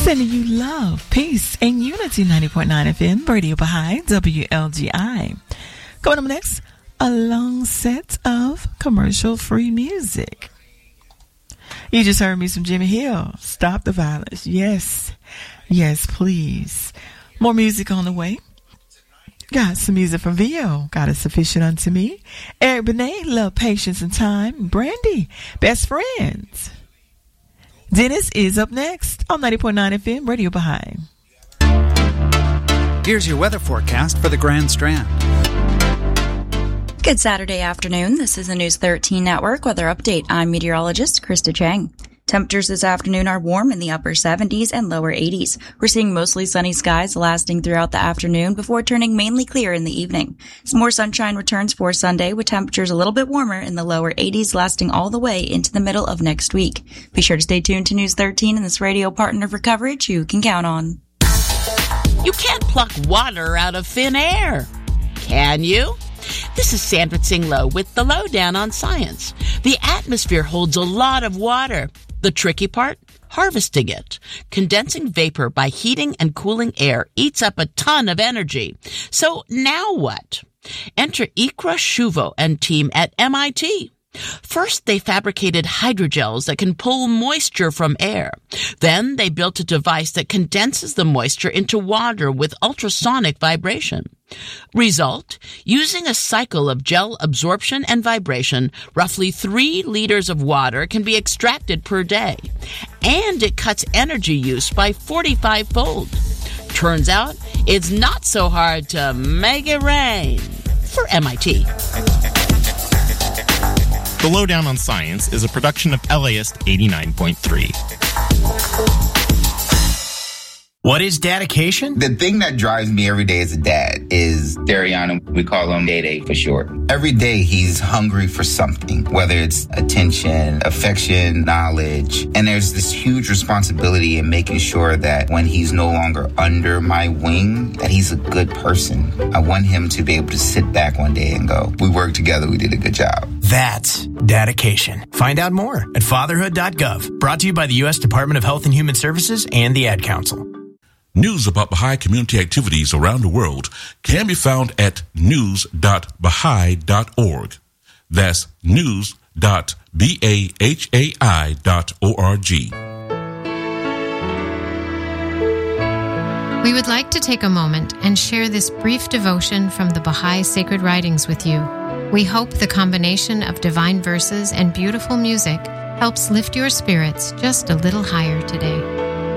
Sending you love, peace, and unity. 90.9 FM, Radio Baha'i, WLGI. Coming up next, a long set of commercial-free music. You just heard me some Jimmy Hill. Stop the violence. Yes. Yes, please. More music on the way. Got some music from Vio. God is sufficient unto me. Eric Benet, Love, Patience, and Time. Brandy, Best Friends. Dennis is up next on 90.9 FM, Radio Baha'i. Here's your weather forecast for the Grand Strand. Good Saturday afternoon. This is the News 13 Network Weather Update. I'm meteorologist Krista Chang. Temperatures this afternoon are warm in the upper 70s and lower 80s. We're seeing mostly sunny skies lasting throughout the afternoon before turning mainly clear in the evening. Some more sunshine returns for Sunday with temperatures a little bit warmer in the lower 80s lasting all the way into the middle of next week. Be sure to stay tuned to News 13 and this radio partner for coverage you can count on. You can't pluck water out of thin air, can you? This is Sandra Tsinglow with the Lowdown on Science. The atmosphere holds a lot of water. The tricky part? Harvesting it. Condensing vapor by heating and cooling air eats up a ton of energy. So now what? Enter Ikra Shuvo and team at MIT. First, they fabricated hydrogels that can pull moisture from air. Then they built a device that condenses the moisture into water with ultrasonic vibration. Result, using a cycle of gel absorption and vibration, roughly 3 liters of water can be extracted per day. And it cuts energy use by 45-fold. Turns out, it's not so hard to make it rain for MIT. The Lowdown on Science is a production of LAist 89.3. What is dedication? The thing that drives me every day as a dad is Dariana. We call him Day for short. Every day he's hungry for something, whether it's attention, affection, knowledge. And there's this huge responsibility in making sure that when he's no longer under my wing, that he's a good person. I want him to be able to sit back one day and go, we worked together, we did a good job. That's dedication. Find out more at fatherhood.gov. Brought to you by the U.S. Department of Health and Human Services and the Ad Council. News about Baha'i community activities around the world can be found at news.baha'i.org. That's news.bahai.org. We would like to take a moment and share this brief devotion from the Baha'i Sacred Writings with you. We hope the combination of divine verses and beautiful music helps lift your spirits just a little higher today.